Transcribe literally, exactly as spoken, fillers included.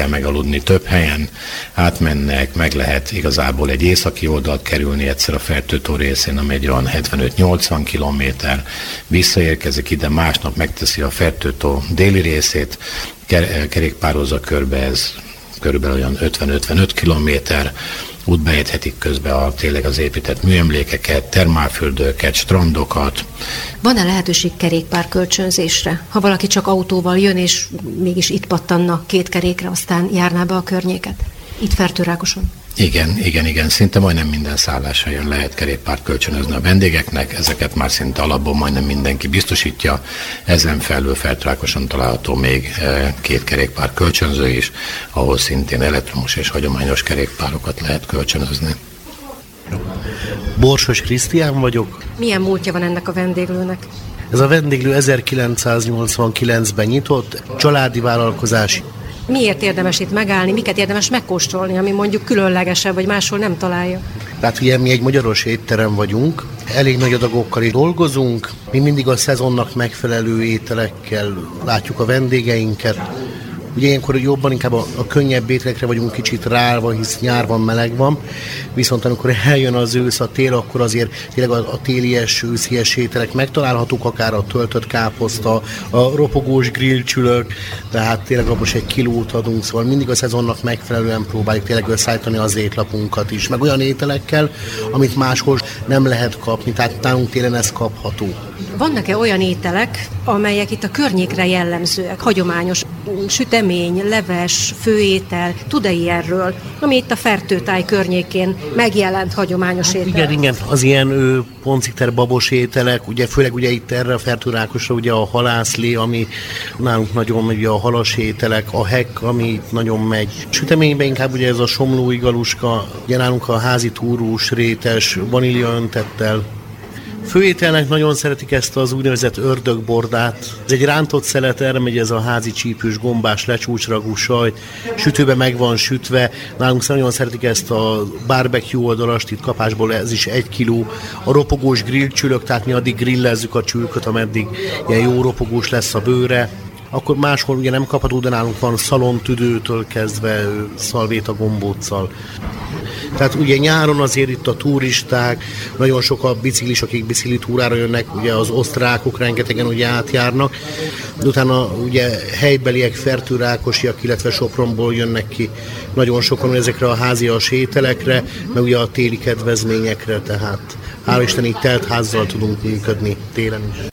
kell megaludni több helyen, átmennek, meg lehet igazából egy északi oldalt kerülni egyszer a Fertőtó részén, ami egy olyan hetvenöt-nyolcvan kilométer, visszaérkezik ide, másnap megteszi a Fertőtó déli részét, kerékpározza körbe, ez körülbelül olyan ötven-ötvenöt kilométer, útba ejthetik közben a, tényleg az épített műemlékeket, termálfürdőket, strandokat. Van-e lehetőség kerékpár kölcsönzésre? Ha valaki csak autóval jön, és mégis itt pattanna két kerékre, aztán járná be a környéket? Itt Fertőrákoson? Igen, igen, igen. Szinte majdnem minden szálláshelyen lehet kerékpárt kölcsönözni a vendégeknek. Ezeket már szinte alapból majdnem mindenki biztosítja. Ezen felül Fertőrákoson található még két kerékpár kölcsönző is, ahol szintén elektromos és hagyományos kerékpárokat lehet kölcsönözni. Borsos Krisztián vagyok. Milyen múltja van ennek a vendéglőnek? Ez a vendéglő ezerkilencszáznyolcvankilencben nyitott, családi vállalkozás. Miért érdemes itt megállni, miket érdemes megkóstolni, ami mondjuk különlegesebb, vagy máshol nem találja? Tehát ugye mi egy magyaros étterem vagyunk, elég nagy adagokkal is dolgozunk, mi mindig a szezonnak megfelelő ételekkel látjuk a vendégeinket. Ugye ilyenkor jobban inkább a, a könnyebb ételekre vagyunk kicsit ráállva, hisz nyár van, meleg van, viszont amikor eljön az ősz, a tél, akkor azért tényleg a, a télies, őszies ételek megtalálhatók, akár a töltött káposzta, a ropogós grillcsülök, tehát tényleg abban egy kilót adunk, szóval mindig a szezonnak megfelelően próbáljuk tényleg összeállítani az étlapunkat is, meg olyan ételekkel, amit máshol nem lehet kapni, tehát nálunk télen ez kapható. Vannak-e olyan ételek, amelyek itt a környékre jellemzőek, hagyományos sütemény, leves, főétel, tud-e ilyenről, ami itt a Fertőtáj környékén megjelent hagyományos étel? Igen, igen, az ilyen ő, ponciter babos ételek, ugye főleg ugye itt erre a Fertőrákosra ugye a halászlé, ami nálunk nagyon megy, a halas ételek, a hek, ami itt nagyon megy. Süteményben inkább ugye ez a somlói galuska, ugye nálunk a házi túrós, rétes, vanília öntettel. Főételnek nagyon szeretik ezt az úgynevezett ördögbordát. Ez egy rántott szelet, erre megy ez a házi csípős, gombás, lecsúcsragú sajt, sütőbe meg van sütve. Nálunk nagyon szeretik ezt a barbecue oldalast, itt kapásból ez is egy kiló. A ropogós grillcsülök, tehát mi addig grillezzük a csülköt, ameddig ilyen jó ropogós lesz a bőre. Akkor máshol ugye nem kapható, de nálunk van szalontüdőtől kezdve szalvéta gombóccal. Tehát ugye nyáron azért itt a turisták, nagyon sok a biciklis, akik biciklitúrára jönnek, ugye az osztrákok rengetegen ugye átjárnak, de utána ugye helybeliek, fertőrákosiak, illetve Sopronból jönnek ki nagyon sokan ezekre a házias ételekre, meg ugye a téli kedvezményekre, tehát hála Isten így telt házzal tudunk működni télen is.